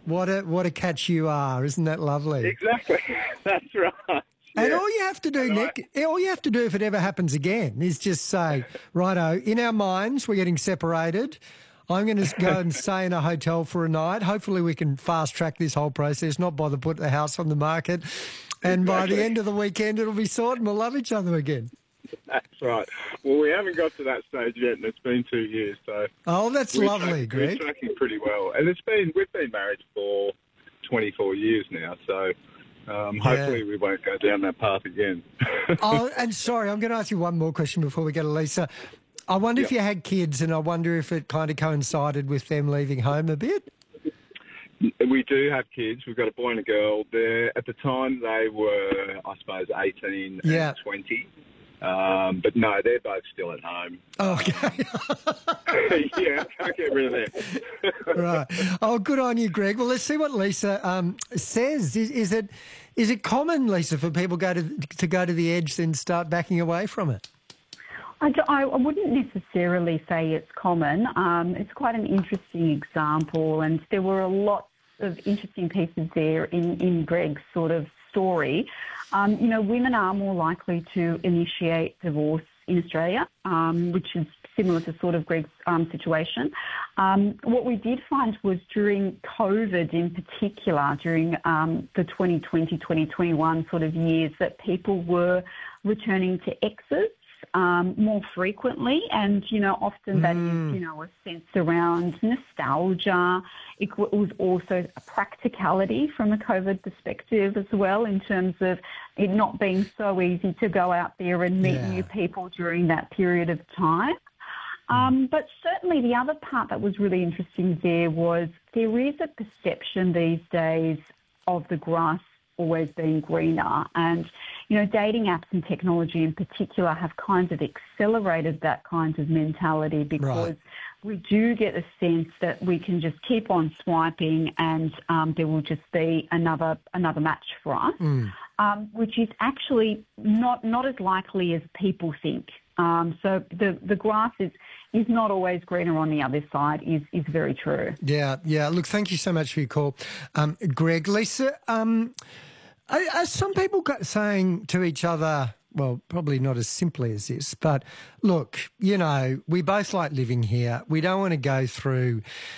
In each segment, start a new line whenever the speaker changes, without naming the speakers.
What a catch you are. Isn't that lovely?
Exactly. That's right.
And
Yeah.
all you have to do, Nick, all you have to do if it ever happens again is just say, righto, in our minds, we're getting separated. I'm going to go and stay in a hotel for a night. Hopefully we can fast track this whole process, not bother putting the house on the market. And by the end of the weekend, it'll be sorted and we'll love each other again.
That's right. Well, we haven't got to that stage yet, and it's been 2 years, so...
Oh, that's lovely, Greg.
We're tracking pretty well. And we've been married for 24 years now, so... hopefully we won't go down that path again.
Oh, and sorry, I'm going to ask you one more question before we go to Lisa. I wonder if you had kids, and I wonder if it kind of coincided with them leaving home a bit?
We do have kids. We've got a boy and a girl. At the time, they were, I suppose, 18 and 20. But no, they're both still at home.
Okay.
Yeah, can't get rid of them.
Right. Oh, good on you, Greg. Well, let's see what Lisa says. Is it common, Lisa, for people to go to the edge then start backing away from it?
I wouldn't necessarily say it's common. It's quite an interesting example, and there were a lot of interesting pieces there in Greg's sort of story. Women are more likely to initiate divorce in Australia, which is similar to sort of Greg's situation. What we did find was during COVID in particular, during the 2020, 2021 sort of years, that people were returning to exes more frequently, and often that is a sense around nostalgia. It was also a practicality from a COVID perspective as well, in terms of it not being so easy to go out there and meet new people during that period of time. But certainly the other part that was really interesting there is a perception these days of the grass always being greener, and dating apps and technology in particular have kind of accelerated that kind of mentality, because we do get a sense that we can just keep on swiping and there will just be another match for us, which is actually not as likely as people think. So the grass is not always greener on the other side is very true.
Yeah. Look, thank you so much for your call, Greg. Lisa, are some people saying to each other, well, probably not as simply as this, but look, we both like living here. We don't want to go through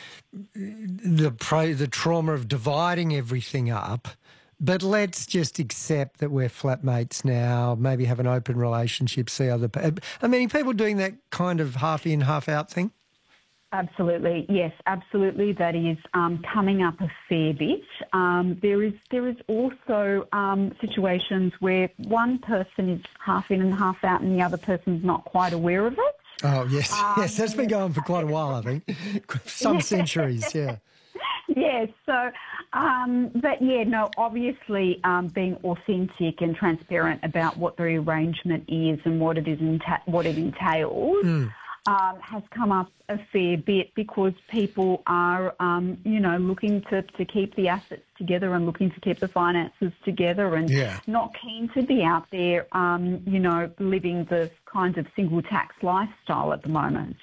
the trauma of dividing everything up, but let's just accept that we're flatmates now, maybe have an open relationship, see other people. I mean, are people doing that kind of half in, half out thing?
Absolutely, yes, absolutely. That is coming up a fair bit. There is also situations where one person is half in and half out, and the other person's not quite aware of it.
Oh yes, yes, that's been going for quite a while, I think, some centuries. Yeah.
Yes. So, but yeah, no. Obviously, being authentic and transparent about what the arrangement is and what it entails. Has come up a fair bit, because people are, looking to keep the assets together and looking to keep the finances together, and not keen to be out there, living the kind of single tax lifestyle at the moment.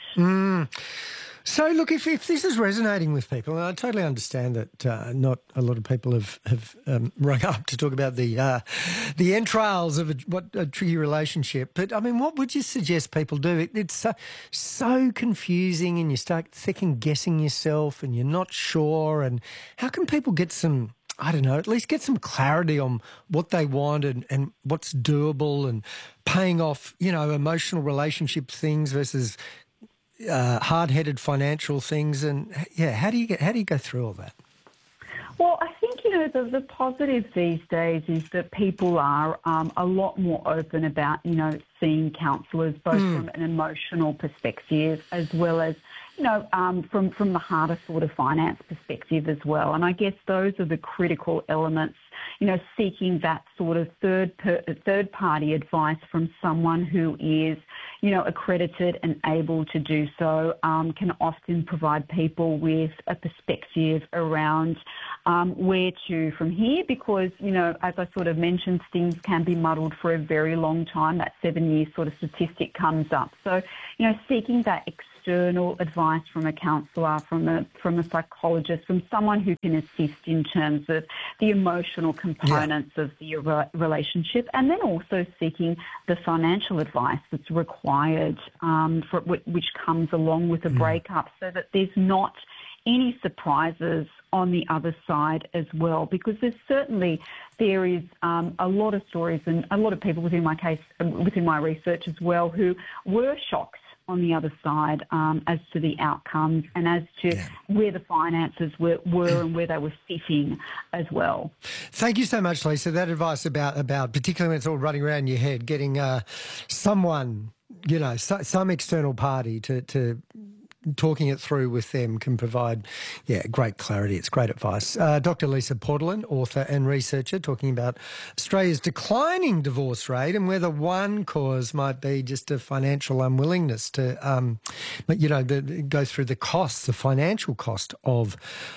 So, look, if this is resonating with people, and I totally understand that not a lot of people have rung up to talk about the entrails of a tricky relationship, but, I mean, what would you suggest people do? It's so confusing, and you start second-guessing yourself and you're not sure, and how can people get some, I don't know, at least get some clarity on what they want and what's doable, and paying off, emotional relationship things versus hard-headed financial things, and how do you go through all that?
Well, I think the positive these days is that people are a lot more open about seeing counsellors, both from an emotional perspective as well as from the harder sort of finance perspective as well. And I guess those are the critical elements. Seeking that sort of third party advice from someone who is accredited and able to do so can often provide people with a perspective around where to from here, because, as I sort of mentioned, things can be muddled for a very long time. That 7-year sort of statistic comes up. So, seeking that external advice from a counsellor, from a psychologist, from someone who can assist in terms of the emotional components of the relationship, and then also seeking the financial advice that's required, which comes along with a breakup, so that there's not any surprises on the other side as well, because there is a lot of stories and a lot of people within my research as well, who were shocked on the other side as to the outcomes and as to where the finances were and where they were sitting as well.
Thank you so much, Lisa. That advice about particularly when it's all running around your head, getting someone, some external party to talking it through with them can provide, great clarity. It's great advice. Dr. Lisa Portland, author and researcher, talking about Australia's declining divorce rate and whether one cause might be just a financial unwillingness to, go through the financial cost of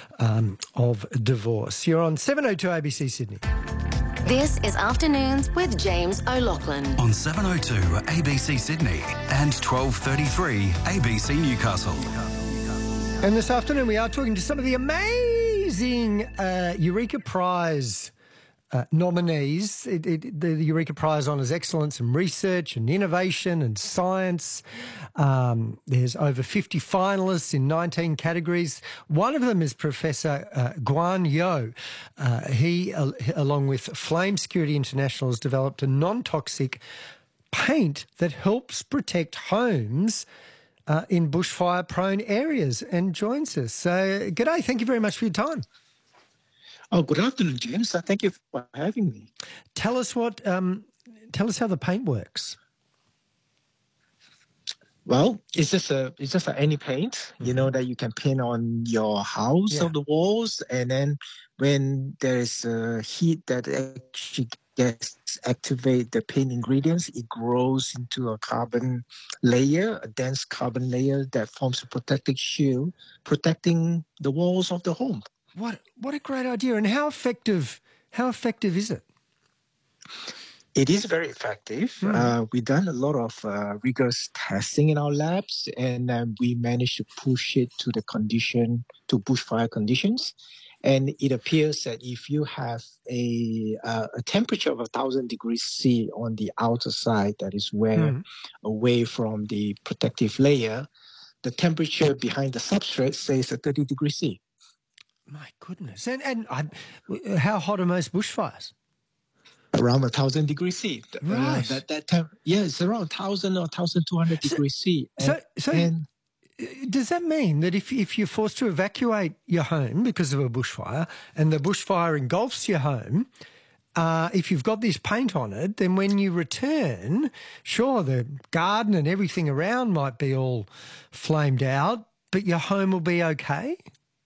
divorce. You're on 702 ABC Sydney.
This is Afternoons with James O'Loughlin.
On 702 ABC Sydney and 1233 ABC Newcastle.
And this afternoon we are talking to some of the amazing Eureka Prize nominees. The Eureka Prize honours excellence in research and innovation and science. There's over 50 finalists in 19 categories. One of them is Professor Guan Yeo. He, along with Flame Security International, has developed a non-toxic paint that helps protect homes in bushfire-prone areas and joins us. So, g'day. Thank you very much for your time.
Oh, good afternoon, James. Thank you for having me.
Tell us how the paint works.
Well, it's just any paint, that you can paint on your house on the walls, and then when there is heat that actually activate the paint ingredients, it grows into a carbon layer, a dense carbon layer that forms a protective shield, protecting the walls of the home.
What a great idea. And how effective is it?
It is very effective. We've done a lot of rigorous testing in our labs, and we managed to push it to bushfire conditions. And it appears that if you have a temperature of 1,000 degrees C on the outer side, that is away from the protective layer, the temperature behind the substrate stays at 30 degrees C.
My goodness. And how hot are most bushfires?
Around 1,000 degrees C.
Right.
It's around 1,000 or 1,200 degrees C.
Does that mean that if you're forced to evacuate your home because of a bushfire and the bushfire engulfs your home, if you've got this paint on it, then when you return, sure, the garden and everything around might be all flamed out, but your home will be okay?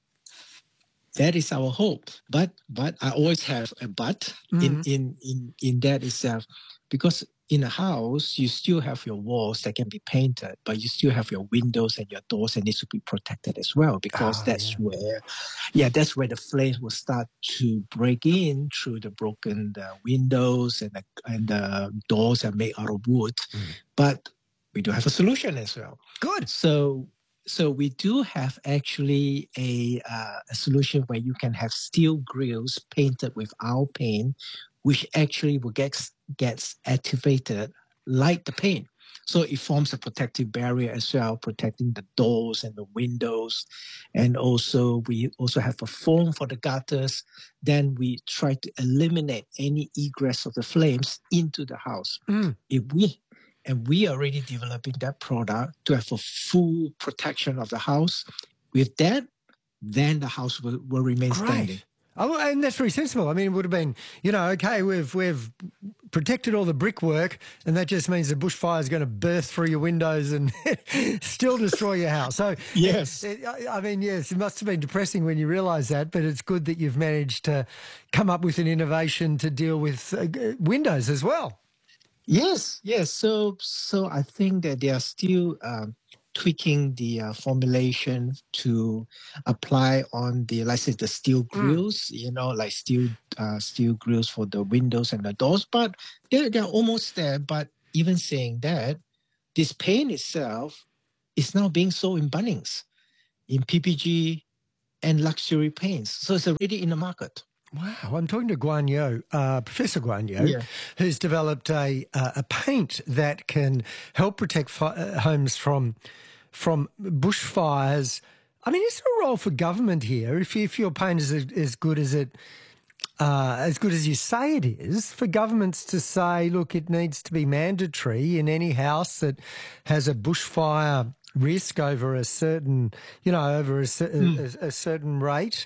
That is our hope, but I always have a but in that itself, because in a house you still have your walls that can be painted, but you still have your windows and your doors that needs to be protected as well, because that's where the flames will start to break in through the broken windows and the doors are made out of wood. But we do have a solution as well.
Good.
So we do have actually a solution where you can have steel grills painted with our paint, which actually will gets activated like the paint. So it forms a protective barrier as well, protecting the doors and the windows. And also we also have a foam for the gutters. Then we try to eliminate any egress of the flames into the house. And we are already developing that product to have a full protection of the house. With that, then the house will remain standing.
Oh, and that's very sensible. I mean, it would have been, okay, we've protected all the brickwork, and that just means the bushfire is going to burst through your windows and still destroy your house. So,
yes.
It must have been depressing when you realise that, but it's good that you've managed to come up with an innovation to deal with windows as well.
Yes. So I think that there are still tweaking the formulation to apply on the, let's say, the steel grills, like steel grills for the windows and the doors. But they're almost there. But even saying that, this paint itself is now being sold in Bunnings, in PPG and luxury paints. So it's already in the market.
Wow, I'm talking to Guan Yo, Professor Guan Yo, who's developed a paint that can help protect homes from bushfires. I mean, is there a role for government here? If your paint is as good as you say it is, for governments to say, look, it needs to be mandatory in any house that has a bushfire risk over a certain, a certain rate.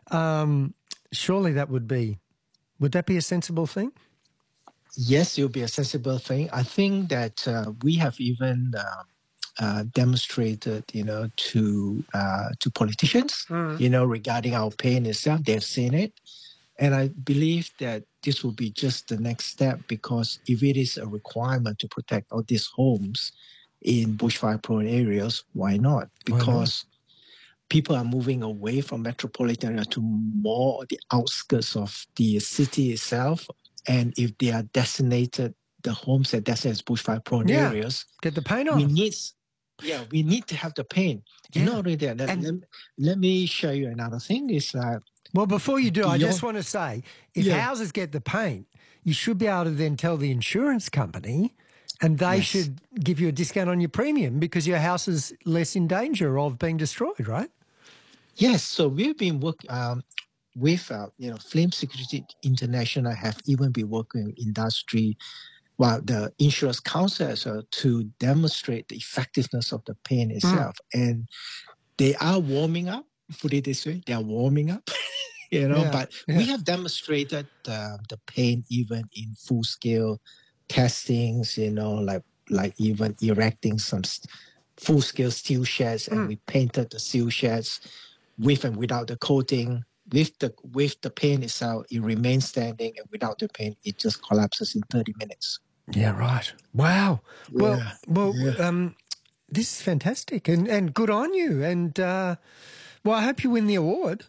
Surely would that be a sensible thing?
Yes, it would be a sensible thing. I think that we have even demonstrated, to politicians, regarding our paint itself. They've seen it. And I believe that this will be just the next step, because if it is a requirement to protect all these homes in bushfire-prone areas, why not? Because people are moving away from metropolitan area to more the outskirts of the city itself. And if they are designated, the homes that designated as bushfire-prone areas,
get the paint on.
We need to have the paint. Not only that, let me show you another thing. Is
well, before you do, I just want to say, if houses get the paint, you should be able to then tell the insurance company, and they should give you a discount on your premium because your house is less in danger of being destroyed, right?
Yes, so we've been working with, Flame Security International have even been working with industry, the Insurance Council as well, to demonstrate the effectiveness of the paint itself. And they are warming up, put it this way, they are warming up, but we have demonstrated the paint even in full-scale testings, like even erecting some full-scale steel sheds, and we painted the steel sheds with and without the coating. With the paint itself, it remains standing, and without the paint, it just collapses in 30 minutes.
Yeah, right. Wow.
Yeah.
Well, this is fantastic, and good on you. And I hope you win the award.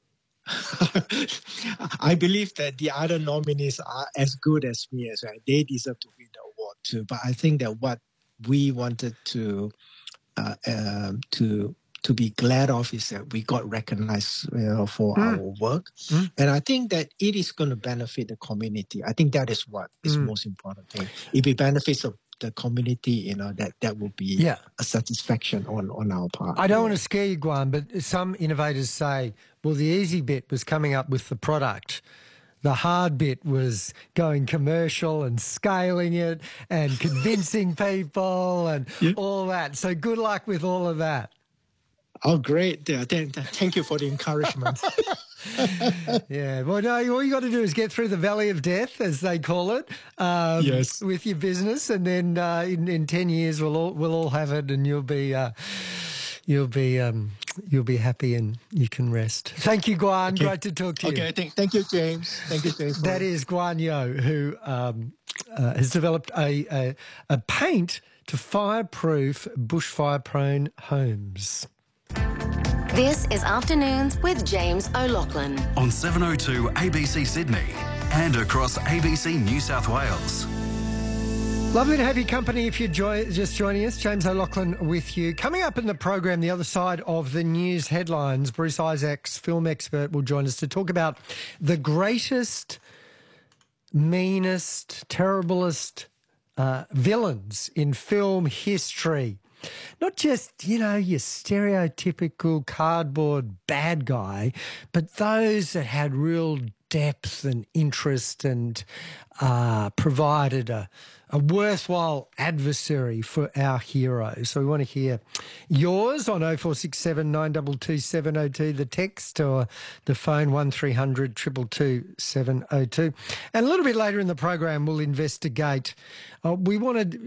I believe that the other nominees are as good as me as well. They deserve to win the award too. But I think that what we wanted to be glad of is that we got recognized, for our work. And I think that it is going to benefit the community. I think that is what is most important thing. If it benefits the community, that will be a satisfaction on our part.
I don't want to scare you, Guan, but some innovators say, well, the easy bit was coming up with the product. The hard bit was going commercial and scaling it and convincing people and all that. So good luck with all of that.
Oh, great. Thank you for the encouragement.
Yeah. Well, no, all you got to do is get through the valley of death, as they call it, with your business. And then in 10 years, we'll all have it, and you'll be happy and you can rest. Thank you, Guan. Okay. Great to talk to you.
Okay. Thank you, James. Thank you, James.
That is Guan Yo, who has developed a paint to fireproof bushfire-prone homes.
This is Afternoons with James O'Loughlin.
On 702 ABC Sydney and across ABC New South Wales.
Lovely to have your company if you're just joining us. James O'Loughlin with you. Coming up in the program, the other side of the news headlines, Bruce Isaacs, film expert, will join us to talk about the greatest, meanest, terriblest villains in film history. Not just, your stereotypical cardboard bad guy, but those that had real depth and interest and provided a worthwhile adversary for our heroes. So we want to hear yours on 0467 922 702, the text, or the phone 1300 222 702. And a little bit later in the program, we'll investigate.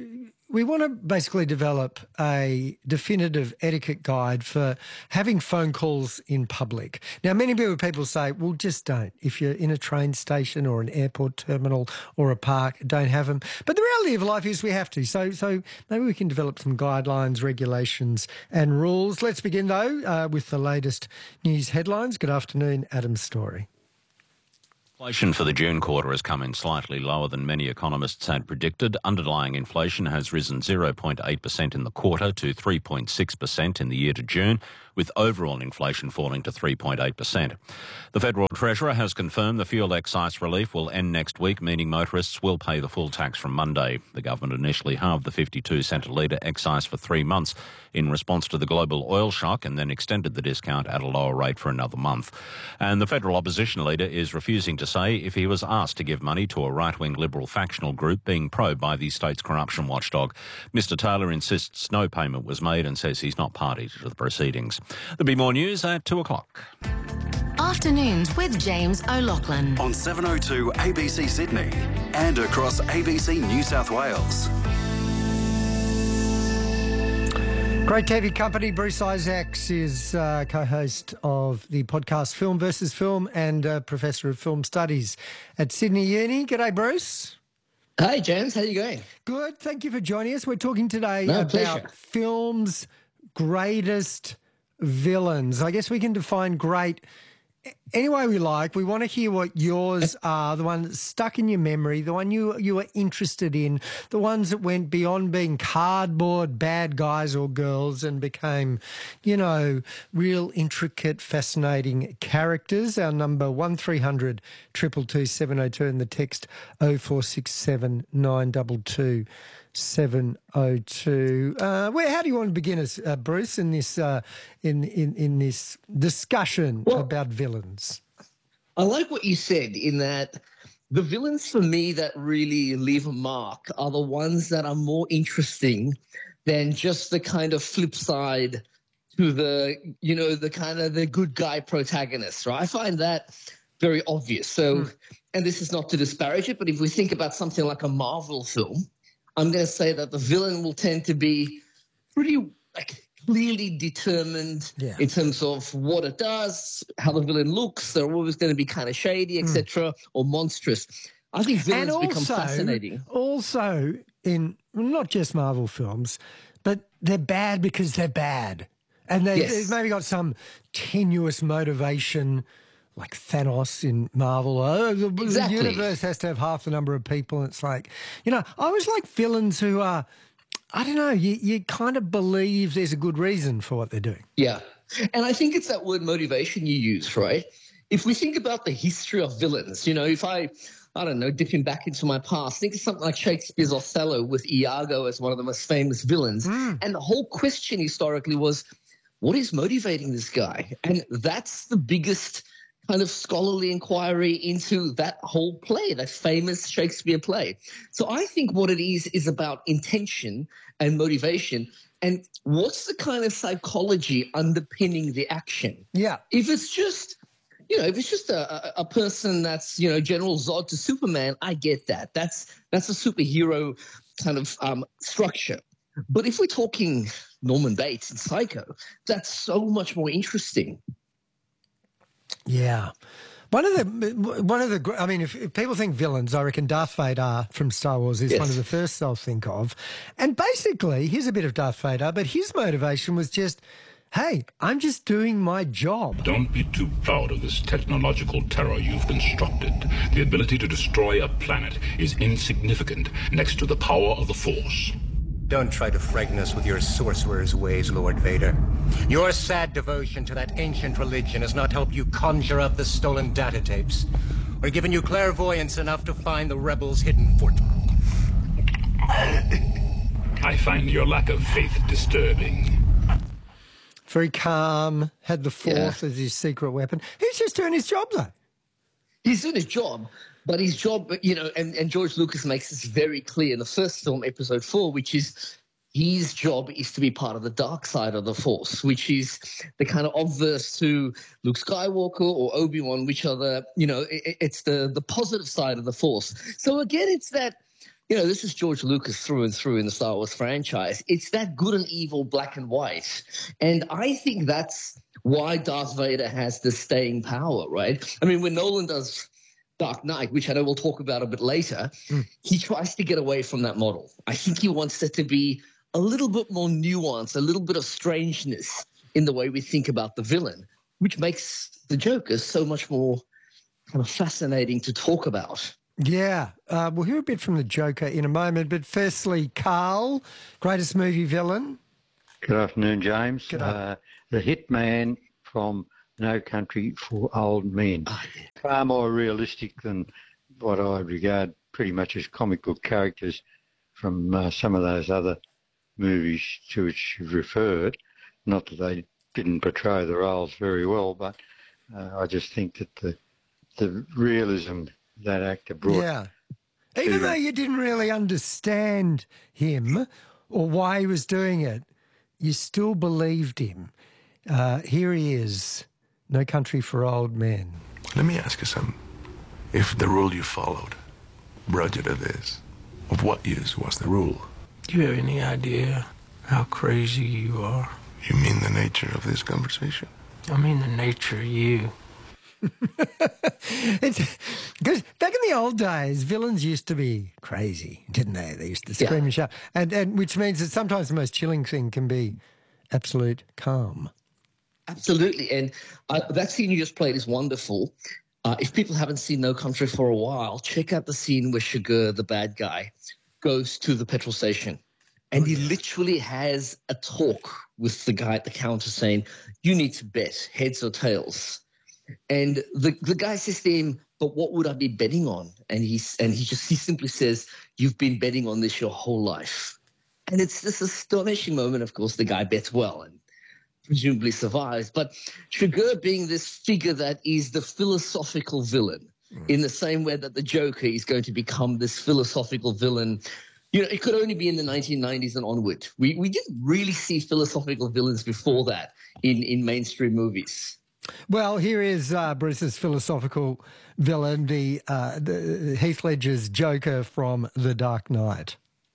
we want to basically develop a definitive etiquette guide for having phone calls in public. Now, many people say, well, just don't. If you're in a train station or an airport terminal or a park, don't have them. But the reality of life is we have to. So maybe we can develop some guidelines, regulations and rules. Let's begin, though, with the latest news headlines. Good afternoon, Adam Story.
Inflation for the June quarter has come in slightly lower than many economists had predicted. Underlying inflation has risen 0.8% in the quarter to 3.6% in the year to June, with overall inflation falling to 3.8%. The Federal Treasurer has confirmed the fuel excise relief will end next week, meaning motorists will pay the full tax from Monday. The government initially halved the 52-cent a litre excise for 3 months in response to the global oil shock and then extended the discount at a lower rate for another month. And the federal opposition leader is refusing to say if he was asked to give money to a right-wing Liberal factional group being probed by the state's corruption watchdog. Mr Taylor insists no payment was made and says he's not party to the proceedings. There'll be more news at 2 o'clock.
Afternoons with James O'Loughlin.
On 702 ABC Sydney and across ABC New South Wales.
Great TV company. Bruce Isaacs is co-host of the podcast Film versus Film and Professor of Film Studies at Sydney Uni. G'day, Bruce.
Hey, James. How you going?
Good. Thank you for joining us. We're talking today about film's greatest villains. I guess we can define great any way we like. We want to hear what yours are, the one that's stuck in your memory, the one you were interested in, the ones that went beyond being cardboard bad guys or girls and became, real intricate, fascinating characters. Our number 1300 222 702 and the text 0467 922 702. How do you want to begin us, Bruce, in this in this discussion about villains?
I like what you said in that the villains for me that really leave a mark are the ones that are more interesting than just the kind of flip side to the the good guy protagonist, right? I find that very obvious. So, and this is not to disparage it, but if we think about something like a Marvel film, I'm going to say that the villain will tend to be pretty clearly determined in terms of what it does, how the villain looks. They're always going to be kind of shady, etc., or monstrous. I think villains become fascinating.
Also, in not just Marvel films, but they're bad because they're bad. And they've maybe got some tenuous motivation, like Thanos in Marvel. The universe has to have half the number of people. It's like, I always like villains who are, I don't know, you kind of believe there's a good reason for what they're doing.
Yeah. And I think it's that word motivation you use, right? If we think about the history of villains, if I don't know, dipping back into my past, think of something like Shakespeare's Othello with Iago as one of the most famous villains. And the whole question historically was, what is motivating this guy? And that's the biggest kind of scholarly inquiry into that whole play, that famous Shakespeare play. So I think what it is about intention and motivation and what's the kind of psychology underpinning the action. Yeah. If it's just, a person that's, General Zod to Superman, I get that. That's a superhero kind of structure. But if we're talking Norman Bates and Psycho, that's so much more interesting.
Yeah. One of the I mean, if people think villains, I reckon Darth Vader from Star Wars is one of the first they'll think of. And basically, here's a bit of Darth Vader, but his motivation was just, hey, I'm just doing my job.
Don't be too proud of this technological terror you've constructed. The ability to destroy a planet is insignificant next to the power of the Force.
Don't try to frighten us with your sorcerer's ways, Lord Vader. Your sad devotion to that ancient religion has not helped you conjure up the stolen data tapes, or given you clairvoyance enough to find the rebels' hidden fort.
I find your lack of faith disturbing.
Very calm, had the Force as his secret weapon. He's just doing his job, though.
He's doing his job. But his job, and George Lucas makes this very clear in the first film, Episode 4, which is his job is to be part of the dark side of the Force, which is the kind of obverse to Luke Skywalker or Obi-Wan, which are the, it's the positive side of the Force. So again, it's that, this is George Lucas through and through in the Star Wars franchise. It's that good and evil, black and white. And I think that's why Darth Vader has this staying power, right? I mean, when Nolan does Dark Knight, which I know we'll talk about a bit later, he tries to get away from that model. I think he wants it to be a little bit more nuanced, a little bit of strangeness in the way we think about the villain, which makes the Joker so much more kind of fascinating to talk about.
Yeah, we'll hear a bit from the Joker in a moment, but firstly, Carl, greatest movie villain.
Good afternoon, James.
G'day.
The Hitman from No Country for Old Men. Far more realistic than what I regard pretty much as comic book characters from some of those other movies to which you've referred. Not that they didn't portray the roles very well, but I just think that the realism that actor brought.
Yeah. Even though you didn't really understand him or why he was doing it, you still believed him. Here he is, No Country for Old Men.
Let me ask you something. If the rule you followed brought you to this, of what use was the rule?
Do you have any idea how crazy you are?
You mean the nature of this conversation?
I mean the nature of you.
Because back in the old days, villains used to be crazy, didn't they? They used to scream and shout, and which means that sometimes the most chilling thing can be absolute calm.
Absolutely, and that scene you just played is wonderful. If people haven't seen No Country for a while, check out the scene where Chigurh, the bad guy, goes to the petrol station, and he literally has a talk with the guy at the counter saying, "You need to bet heads or tails." And the guy says to him, "But what would I be betting on?" And he simply says, "You've been betting on this your whole life." And it's this astonishing moment. Of course, the guy bets well and presumably survives. But Chigurh being this figure that is the philosophical villain, in the same way that the Joker is going to become this philosophical villain. It could only be in the 1990s and onward. We didn't really see philosophical villains before that in mainstream movies.
Well, here is Bruce's philosophical villain, the Heath Ledger's Joker from The Dark Knight.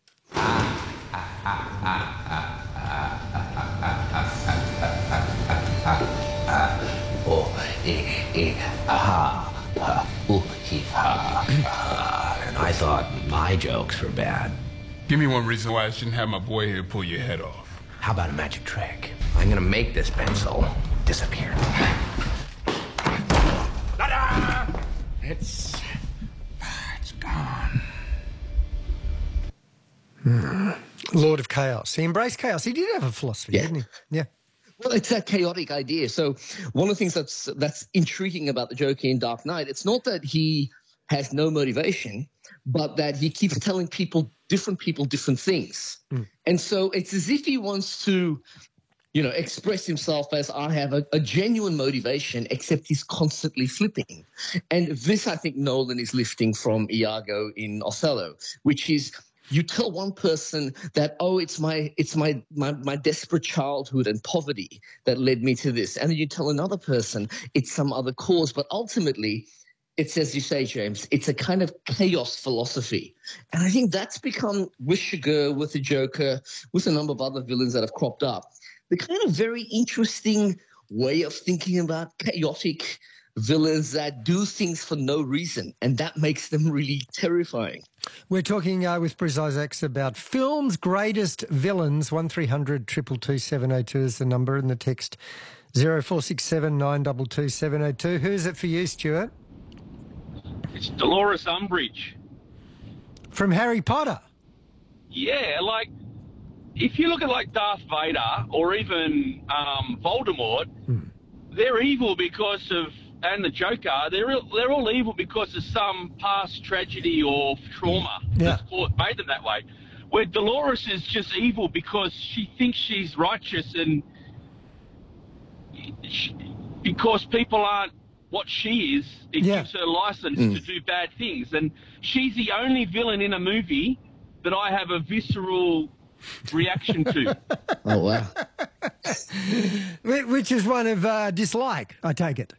And I thought my jokes were bad.
Give me one reason why I shouldn't have my boy here pull your head off.
How about a magic trick? I'm gonna make this pencil disappear. It's gone.
Lord of Chaos. He embraced chaos. He did have a philosophy, didn't he? Yeah.
Well, it's that chaotic idea. So one of the things that's intriguing about the Joker in Dark Knight, it's not that he has no motivation, but that he keeps telling different people different things. And so it's as if he wants to, express himself as, I have a genuine motivation, except he's constantly flipping. And this, I think, Nolan is lifting from Iago in Othello, which is, you tell one person that, it's my desperate childhood and poverty that led me to this. And then you tell another person it's some other cause. But ultimately, it's, as you say, James, it's a kind of chaos philosophy. And I think that's become, with Chigurh, with the Joker, with a number of other villains that have cropped up, the kind of very interesting way of thinking about chaotic villains that do things for no reason, and that makes them really terrifying.
We're talking with Bruce Isaacs about film's greatest villains. 1300 222 702 is the number, and the text 0467 922 702. Who is it for you, Stuart?
It's Dolores Umbridge.
From Harry Potter?
Yeah, if you look at Darth Vader or even Voldemort, they're evil because of, and the Joker, they're all evil because of some past tragedy or trauma that's made them that way. Where Dolores is just evil because she thinks she's righteous and because people aren't what she is, it gives her license to do bad things. And she's the only villain in a movie that I have a visceral reaction to.
Oh, wow.
Which is one of dislike, I take it.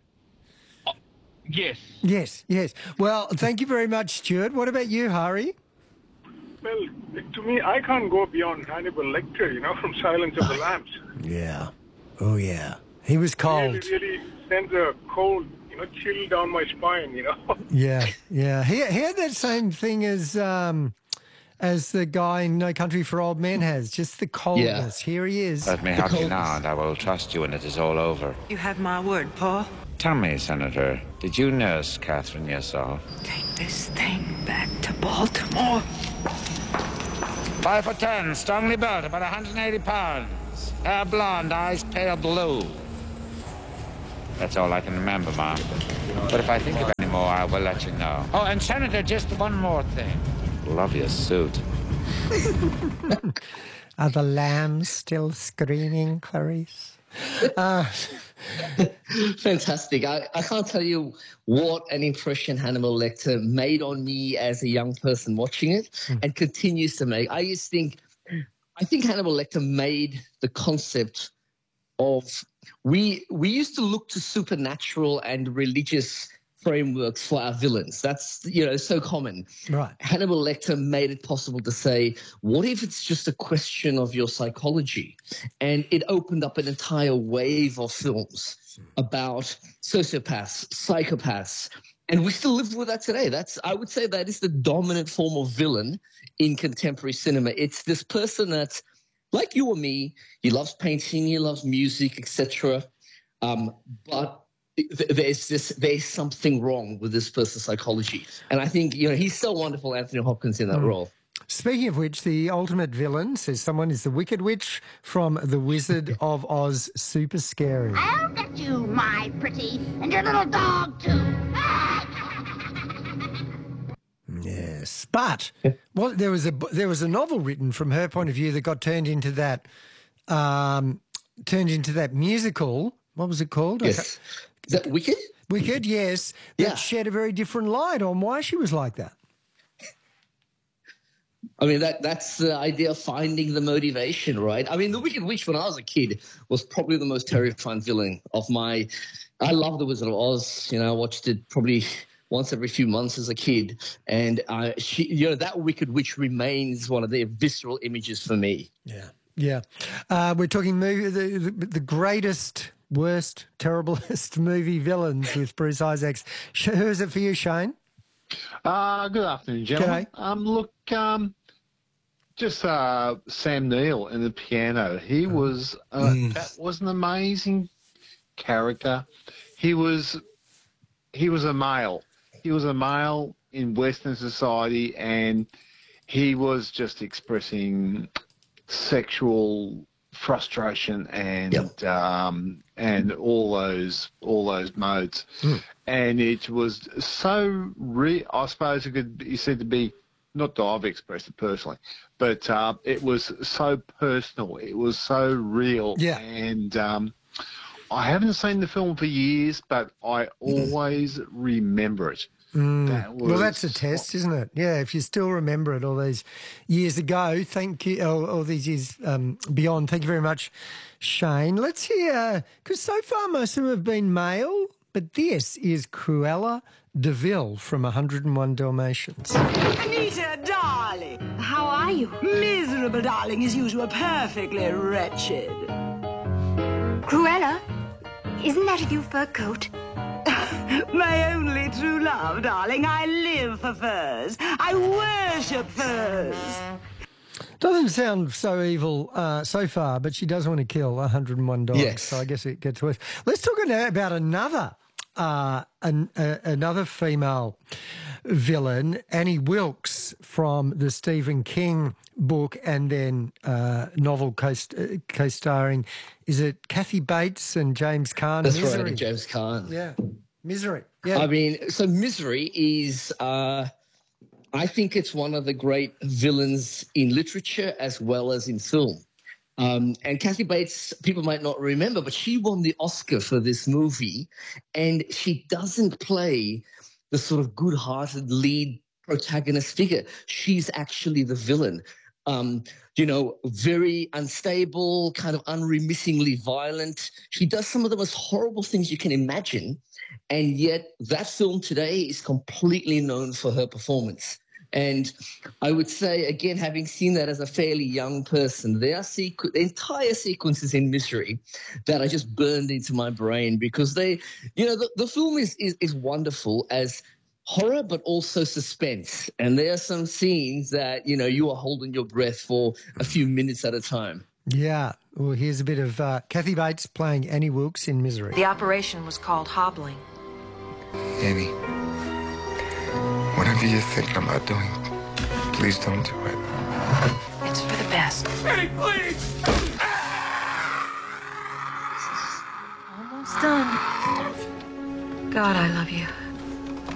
Yes.
Yes. Well, thank you very much, Stuart. What about you, Hari?
Well, to me, I can't go beyond Hannibal Lecter, from Silence of the Lambs.
Yeah. Oh, yeah. He was cold.
Really sends a cold, chill down my spine,
Yeah, yeah. He had that same thing as the guy in No Country for Old Men has, just the coldness. Yeah. Here he is.
Let me have you now, and I will trust you when it is all over.
You have my word, Paul.
Tell me, Senator, did you nurse Catherine yourself?
Take this thing back to Baltimore.
5'10", strongly built, about 180 pounds. Hair blonde, eyes pale blue. That's all I can remember, Mom. But if I think of any more, I will let you know. Oh, and Senator, just one more thing. Love your suit.
Are the lambs still screaming, Clarice?
Fantastic. I can't tell you what an impression Hannibal Lecter made on me as a young person watching it and continues to make. I think Hannibal Lecter made the concept of we used to look to supernatural and religious frameworks for our villains. That's, so common.
Right.
Hannibal Lecter made it possible to say, what if it's just a question of your psychology? And it opened up an entire wave of films about sociopaths, psychopaths, and we still live with that today. I would say that is the dominant form of villain in contemporary cinema. It's this person that's like you or me. He loves painting, he loves music, etc. But there's something wrong with this person's psychology. And I think, he's so wonderful, Anthony Hopkins, in that role.
Speaking of which, the ultimate villain, says someone, is the Wicked Witch from The Wizard of Oz. Super scary.
I'll get you, my pretty, and your little dog, too.
Yes, but there was a novel written from her point of view that got turned into that musical. What was it called?
Yes. Is that Wicked?
Wicked, yes. That shed a very different light on why she was like that.
I mean, that's the idea of finding the motivation, right? I mean, the Wicked Witch, when I was a kid, was probably the most terrifying villain of my... I love The Wizard of Oz. I watched it probably once every few months as a kid. And that Wicked Witch remains one of the visceral images for me.
Yeah, yeah. We're talking the greatest... worst, terriblest movie villains with Bruce Isaacs. Who is it for you, Shane?
Good afternoon, gentlemen. Just Sam Neill in The Piano. He was that was an amazing character. He was a male. He was a male in Western society, and he was just expressing sexual frustration and all those modes, and it was so I suppose it could be said to be, not that I've expressed it personally, but it was so personal, it was so real, and I haven't seen the film for years, but I always remember it.
Well, that's a test, isn't it? Yeah, if you still remember it all these years ago, thank you, all these years beyond. Thank you very much, Shane. Let's hear, because so far most of them have been male, but this is Cruella de Vil from 101 Dalmatians.
Anita, darling. How are you? Miserable, darling, as usual, perfectly wretched.
Cruella, isn't that a new fur coat?
My only true love, darling. I live for furs. I worship furs.
Doesn't sound so evil so far, but she does want to kill 101 dogs.
Yes.
So I guess it gets worse. Let's talk about another female villain, Annie Wilkes, from the Stephen King book and then novel co-starring, is it Kathy Bates and James Caan?
That's
Misery.
right, James Caan.
Yeah, Misery. Yeah.
I mean, so Misery is, I think it's one of the great villains in literature as well as in film. And Kathy Bates, people might not remember, but she won the Oscar for this movie, and she doesn't play the sort of good-hearted lead protagonist figure. She's actually the villain. Very unstable, kind of unremittingly violent. She does some of the most horrible things you can imagine, and yet that film today is completely known for her performance. And I would say, again, having seen that as a fairly young person, there are entire sequences in Misery that are just burned into my brain because they, the film is wonderful as horror, but also suspense. And there are some scenes that, you are holding your breath for a few minutes at a time.
Yeah. Well, here's a bit of Kathy Bates playing Annie Wilkes in Misery.
The operation was called hobbling.
Annie, whatever you're thinking about doing, please don't do it.
It's for the best.
Annie, please!
Almost done. God, I love you.